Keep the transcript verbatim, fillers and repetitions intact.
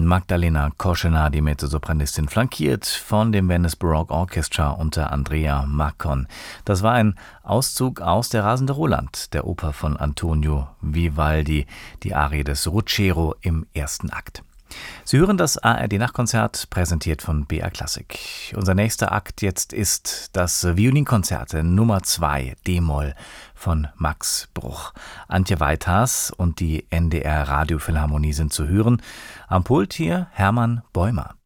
Magdalena Koschener, die Mezzosopranistin, flankiert von dem Venice Baroque Orchestra unter Andrea Maccon. Das war ein Auszug aus Der rasende Roland, der Oper von Antonio Vivaldi, die Arie des Ruggiero im ersten Akt. Sie hören das A R D-Nachtkonzert, präsentiert von B R Klassik. Unser nächster Akt jetzt ist das Violinkonzert Nummer zwei, D-Moll von Max Bruch. Antje Weithas und die N D R Radiophilharmonie sind zu hören. Am Pult hier Hermann Bäumer.